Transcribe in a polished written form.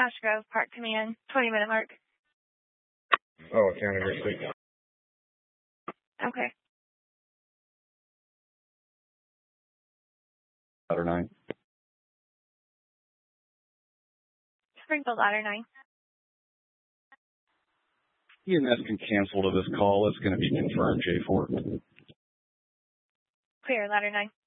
Ash Grove, Park Command, 20-minute mark. Oh, County District. Okay. Ladder 9. Springfield Ladder 9. EMS can cancel to this call. It's going to be confirmed, J4. Clear, Ladder 9.